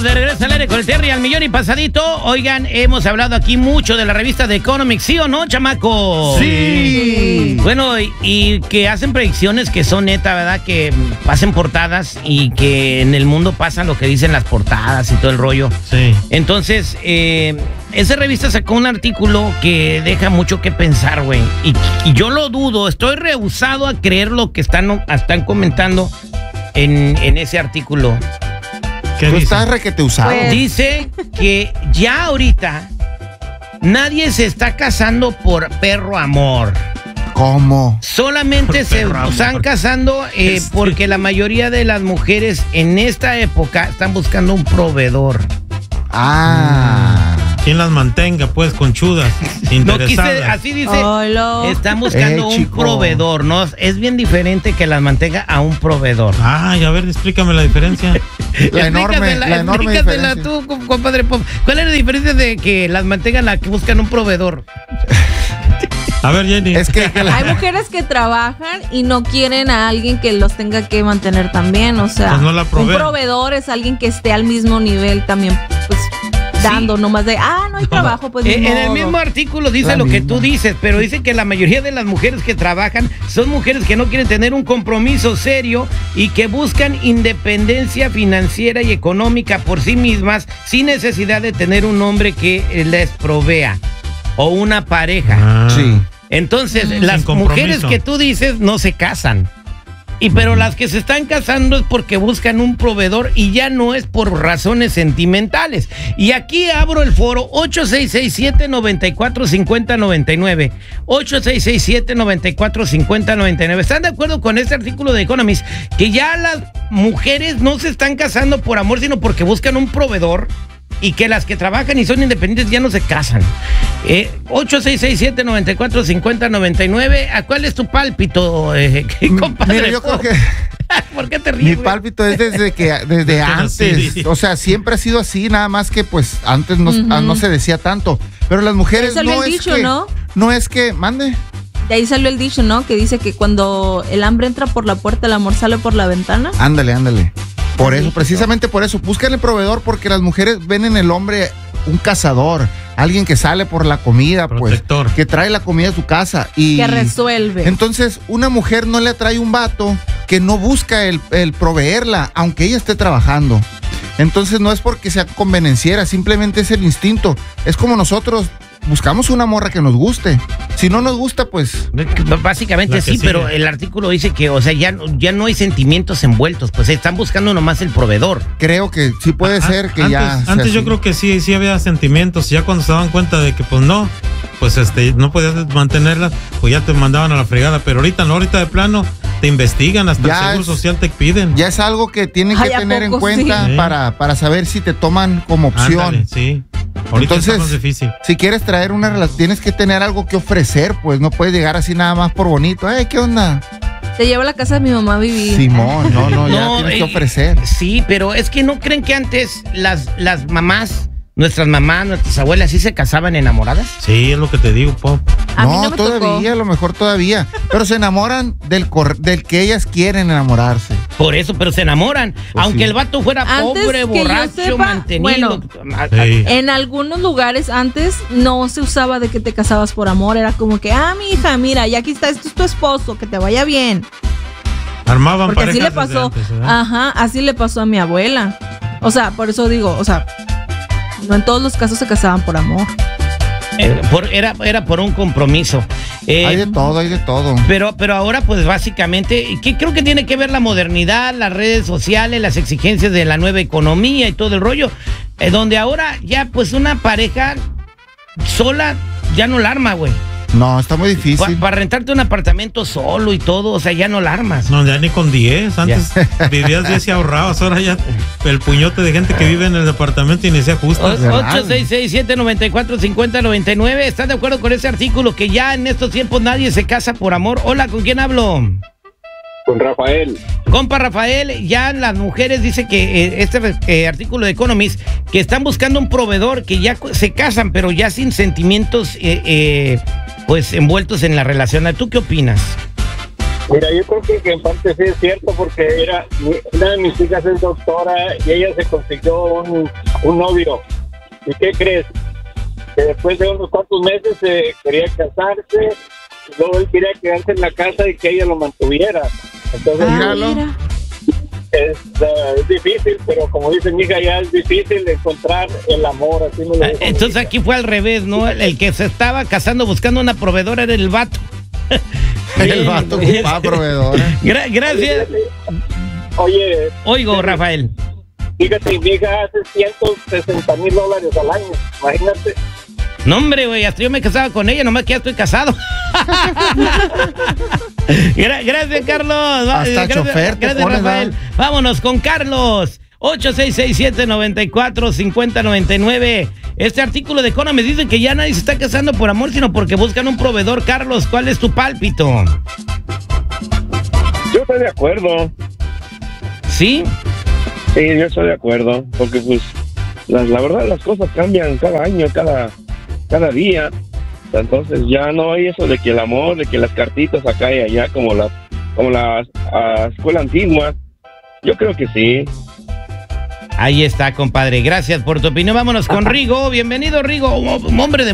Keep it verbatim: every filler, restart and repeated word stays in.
Estamos de regreso al aire con el Terry al millón y pasadito. Oigan, hemos hablado aquí mucho de la revista de Economics, ¿sí o no, chamaco? Sí. Bueno, y, y que hacen predicciones que son neta, ¿verdad? Que pasen portadas y que en el mundo pasa lo que dicen las portadas y todo el rollo. Sí. Entonces, eh, esa revista sacó un artículo que deja mucho que pensar, güey. Y, y yo lo dudo, estoy rehusado a creer lo que están, están comentando en, en ese artículo. ¿Qué Tú dice? estás requete usado. Pues, dice que ya ahorita nadie se está casando por perro amor. ¿Cómo? Solamente Por se perro amor. están casando eh, Este. porque la mayoría de las mujeres en esta época están buscando un proveedor. Ah. ¿Quién las mantenga, pues, conchudas, No interesadas? quise, así dice, Hola. están buscando Eh, un chico. proveedor, ¿no? Es bien diferente que las mantenga a un proveedor. Ay, a ver, explícame la diferencia. La enorme, Explícasela, la enorme explícasela diferencia. tú, com- compadre Pop. ¿Cuál es la diferencia de que las mantengan a que buscan un proveedor? A ver, Jenny. Es que, que la- Hay mujeres que trabajan y no quieren a alguien que los tenga que mantener también, o sea, Pues no la un proveen. proveedor es alguien que esté al mismo nivel también, pues, dando, nomás de, ah, no hay trabajo, pues Eh, ni en el modo. mismo artículo dice La lo que misma. tú dices, pero dice que la mayoría de las mujeres que trabajan son mujeres que no quieren tener un compromiso serio y que buscan independencia financiera y económica por sí mismas sin necesidad de tener un hombre que eh, les provea o una pareja. Ah. Sí. Entonces, Mm. las Sin compromiso. mujeres que tú dices no se casan. Y pero las que se están casando es porque buscan un proveedor y ya no es por razones sentimentales. Y aquí abro el foro ocho seis seis siete, nueve cuatro cinco cero nueve nueve. ocho seis seis siete, nueve cuatro cinco cero nueve nueve. ¿Están de acuerdo con este artículo de Economist? Que ya las mujeres no se están casando por amor, sino porque buscan un proveedor. Y que las que trabajan y son independientes ya no se casan. Eh, ocho seis seis siete, nueve cuatro cinco cero nueve nueve. ¿A cuál es tu pálpito, eh, compadre? Mira, yo creo que ¿Por qué te ríes, mi güey? pálpito es desde que desde antes. Sí. O sea, siempre ha sido así, nada más que pues antes no, Ujú. ah, no se decía tanto. Pero las mujeres Ahí salió no el es dicho, que. ¿no? No es que. Mande. De ahí salió el dicho, ¿no? Que dice que cuando el hambre entra por la puerta, el amor sale por la ventana. Ándale, ándale. Por eso, Magnífico. precisamente por eso. Buscan el proveedor porque las mujeres ven en el hombre un cazador, alguien que sale por la comida, Protector. pues, que trae la comida a su casa. Y Que resuelve. entonces, una mujer no le atrae un vato que no busca el, el proveerla, aunque ella esté trabajando. Entonces, no es porque sea convenenciera, simplemente es el instinto. Es como nosotros buscamos una morra que nos guste. Si no nos gusta, pues Básicamente La que sí, sigue. pero el artículo dice que, o sea, ya, no- ya no hay sentimientos envueltos, pues están buscando nomás el proveedor. creo que sí puede A- ser que antes, ya. sea Antes yo así. creo que sí, sí había sentimientos. Ya cuando se daban cuenta de que, pues no, pues este, no podías mantenerlas, pues ya te mandaban a la fregada. Pero ahorita no, ahorita de plano te investigan, hasta Ya el seguro es- social te piden. Ya es algo que tienen que Ay, ¿a tener en poco cuenta sí? para, para saber si te toman como opción. Ándale, sí. Ahorita Entonces, está más difícil. Si quieres traer una relación, tienes que tener algo que ofrecer, pues no puedes llegar así nada más por bonito. Ay, ¿qué onda? Te llevo a la casa de mi mamá a vivir. Simón, no, no, ya No, tienes eh, que ofrecer. Sí, pero es que no creen que antes las, las mamás, nuestras mamás, nuestras abuelas, sí se casaban enamoradas. Sí, es lo que te digo, Pop. A mí No, no me todavía, tocó. a lo mejor todavía. Pero se enamoran del, cor- del que ellas quieren enamorarse. Por eso, pero se enamoran. Pues Aunque sí. el vato fuera Antes pobre, que yo borracho, sepa, mantenido. bueno, a- a- Sí. En algunos lugares antes no se usaba de que te casabas por amor, era como que, ah, mi hija, mira, ya aquí está, esto es tu esposo, que te vaya bien. Armaban Porque así parejas le desde pasó, antes, ¿verdad? ajá, así le pasó a mi abuela. O sea, por eso digo, o sea, no en todos los casos se casaban por amor. eh, por- era, era por un compromiso. Eh, Hay de todo, hay de todo. Pero, pero ahora, pues básicamente, ¿qué creo que tiene que ver la modernidad, las redes sociales, las exigencias de la nueva economía y todo el rollo? Eh, donde ahora ya, pues una pareja sola ya no la arma, güey. No, está muy Para difícil. rentarte un apartamento solo y todo, o sea, ya no la armas. No, ya ni con diez. Antes vivías diez y ahorrabas. Ahora ya el puñote de gente que vive en el departamento y ni se ajusta. ocho seis seis siete, nueve cuatro cinco cero nueve nueve. ¿Están de acuerdo con ese artículo que ya en estos tiempos nadie se casa por amor? Hola, ¿con quién hablo? Con Rafael. Compa Rafael, ya las mujeres, dice que eh, este eh, artículo de Economist, que están buscando un proveedor, que ya cu- se casan, pero ya sin sentimientos eh, eh, pues envueltos en la relación. ¿Tú qué opinas? Mira, yo creo que, que en parte sí es cierto, porque era una de mis hijas es doctora y ella se consiguió un, un novio. ¿Y qué crees? Que después de unos cuantos meses eh, quería casarse, y luego él quería quedarse en la casa y que ella lo mantuviera. Entonces, Ah, míralo. mira. es, uh, es difícil, pero como dice mi hija, ya es difícil encontrar el amor. Así me lo Ah, dijo mi Entonces hija. aquí fue al revés, ¿no? El, el que se estaba casando buscando una proveedora era el vato. El vato ocupaba proveedora. Gra- gracias. Oye, Oigo, Rafael. fíjate, mi hija hace ciento sesenta mil dólares al año, imagínate. No, hombre, güey, hasta yo me casaba con ella, nomás que ya estoy casado. Gra- gracias, Carlos. Va- Hasta gracias, chofer te gracias, pones, Rafael. ¿verdad? Vámonos con Carlos. ocho seis seis siete, nueve cuatro, cinco cero nueve nueve. Este artículo de Economist dice que ya nadie se está casando por amor, sino porque buscan un proveedor. Carlos, ¿cuál es tu pálpito? Yo estoy de acuerdo, ¿Sí? sí, yo estoy de acuerdo, porque pues la, la verdad las cosas cambian cada año, cada, cada día, entonces ya no hay eso de que el amor, de que las cartitas acá y allá como la, como la ah, escuela antigua. Yo creo que sí. Ahí está, compadre. Gracias por tu opinión. Vámonos con Rigo. Bienvenido, Rigo. Un hombre de